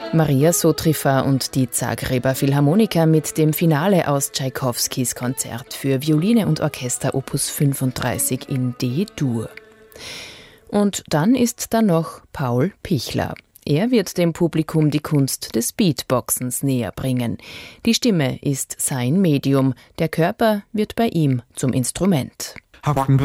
Maria Sotriffa und die Zagreber Philharmoniker mit dem Finale aus Tschaikowskis Konzert für Violine und Orchester Opus 35 in D-Dur. Und dann ist da noch Paul Pichler. Er wird dem Publikum die Kunst des Beatboxens näher bringen. Die Stimme ist sein Medium, der Körper wird bei ihm zum Instrument.